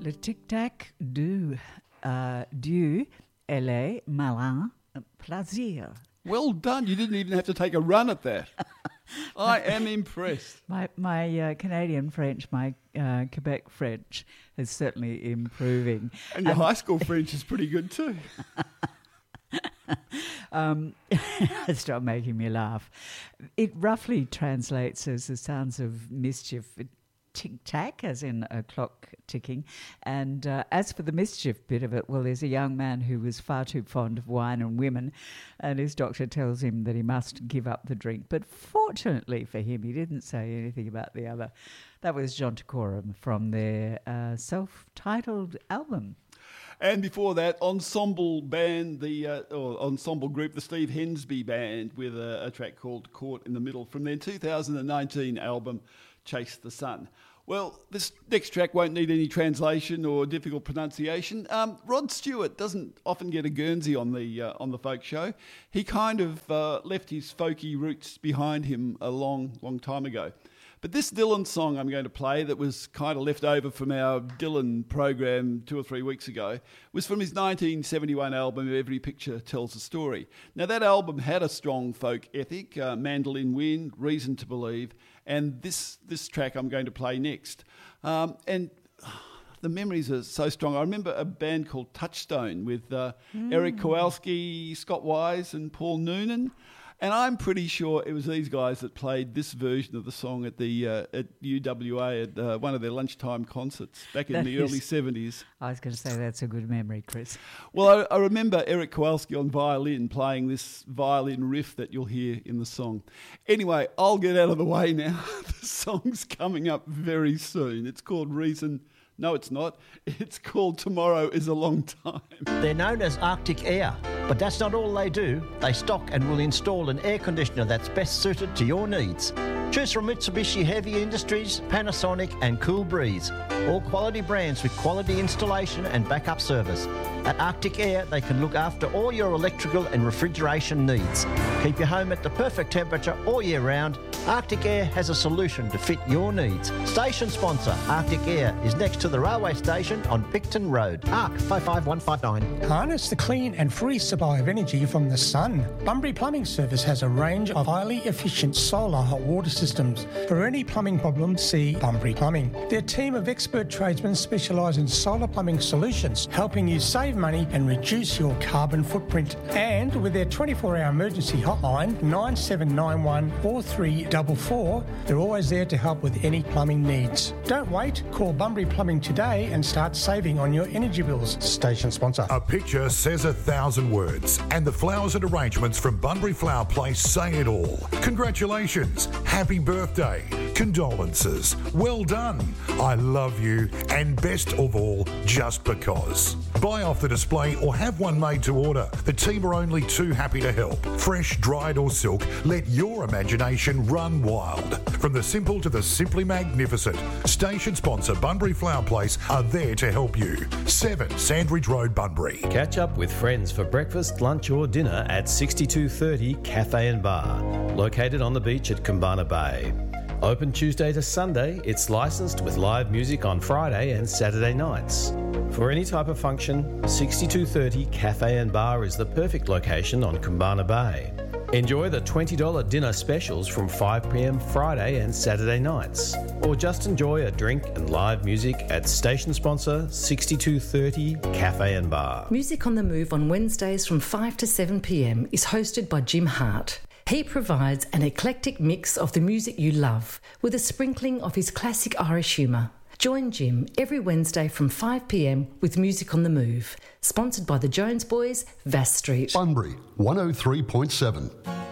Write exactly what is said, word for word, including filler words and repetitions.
Le tic-tac du, uh, du elle est malin plaisir. Well done. You didn't even have to take a run at that. I am impressed. My my uh, Canadian French, my uh, Quebec French is certainly improving. And your um, high school French is pretty good too. um, stop making me laugh. It roughly translates as the sounds of mischief, tick-tack, as in a clock ticking. And uh, as for the mischief bit of it, well, there's a young man who was far too fond of wine and women, and his doctor tells him that he must give up the drink. But fortunately for him, he didn't say anything about the other. That was John Decorum from their uh, self-titled album. And before that, ensemble band, the uh, or ensemble group, the Steve Hensby Band, with a, a track called Caught in the Middle from their two thousand nineteen album, Chase the Sun. Well, this next track won't need any translation or difficult pronunciation. Um, Rod Stewart doesn't often get a Guernsey on the uh, on the folk show. He kind of uh, left his folky roots behind him a long, long time ago. But this Dylan song I'm going to play that was kind of left over from our Dylan program two or three weeks ago was from his nineteen seventy-one album, Every Picture Tells a Story. Now, that album had a strong folk ethic, uh, Mandolin Wind, Reason to Believe, and this this track I'm going to play next. Um, and the memories are so strong. I remember a band called Touchstone with uh, mm. Eric Kowalski, Scott Wise and Paul Noonan. And I'm pretty sure it was these guys that played this version of the song at the uh, at U W A at uh, one of their lunchtime concerts back in That the is, early seventies. I was going to say that's a good memory, Chris. Well, I, I remember Eric Kowalski on violin playing this violin riff that you'll hear in the song. Anyway, I'll get out of the way now. The song's coming up very soon. It's called Reason. No, it's not. It's called Tomorrow is a Long Time. They're known as Arctic Air, but that's not all they do. They stock and will install an air conditioner that's best suited to your needs. Choose from Mitsubishi Heavy Industries, Panasonic and Cool Breeze. All quality brands with quality installation and backup service. At Arctic Air, they can look after all your electrical and refrigeration needs. Keep your home at the perfect temperature all year round. Arctic Air has a solution to fit your needs. Station sponsor Arctic Air is next to the railway station on Picton Road. A R C five five one five nine. Harness the clean and free supply of energy from the sun. Bunbury Plumbing Service has a range of highly efficient solar hot water systems. For any plumbing problem, see Bunbury Plumbing. Their team of expert tradesmen specialise in solar plumbing solutions, helping you save money and reduce your carbon footprint. And with their twenty-four hour emergency hotline, nine seven nine one four three four four, they're always there to help with any plumbing needs. Don't wait, call Bunbury Plumbing today and start saving on your energy bills. Station sponsor. A picture says a thousand words, and the flowers and arrangements from Bunbury Flower Place say it all. Congratulations, happy birthday, condolences, well done, I love you, and best of all, just because. Buy off the display or have one made to order. The team are only too happy to help. Fresh, dried or silk, let your imagination run wild. From the simple to the simply magnificent, station sponsor Bunbury Flower Place are there to help you. seven Sandridge Road, Bunbury. Catch up with friends for breakfast, lunch or dinner at sixty-two thirty Cafe and Bar, located on the beach at Kumbana Bay. Open Tuesday to Sunday, it's licensed with live music on Friday and Saturday nights. For any type of function, sixty-two thirty Cafe and Bar is the perfect location on Kumbana Bay. Enjoy the twenty dollars dinner specials from five p m Friday and Saturday nights. Or just enjoy a drink and live music at station sponsor sixty-two thirty Cafe and Bar. Music on the Move on Wednesdays from five to seven p m is hosted by Jim Hart. He provides an eclectic mix of the music you love with a sprinkling of his classic Irish humour. Join Jim every Wednesday from five p m with Music on the Move, sponsored by the Jones Boys, Vass Street. Bunbury, one oh three point seven.